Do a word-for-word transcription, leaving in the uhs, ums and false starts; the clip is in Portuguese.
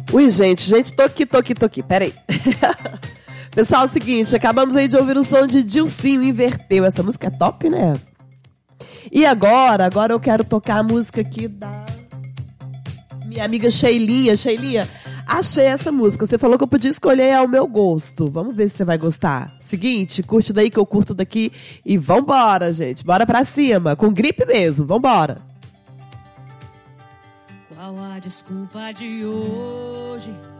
Ui, gente, gente, tô aqui, tô aqui, tô aqui, peraí. Pessoal, é o seguinte, acabamos aí de ouvir o som de Dilcinho, Inverteu. Essa música é top, né? E agora, agora eu quero tocar a música aqui da minha amiga Sheilinha. Sheilinha, achei essa música. Você falou que eu podia escolher ao meu gosto. Vamos ver se você vai gostar. Seguinte, curte daí que eu curto daqui. E vambora, gente. Bora pra cima. Com gripe mesmo. Vambora. Qual a desculpa de hoje?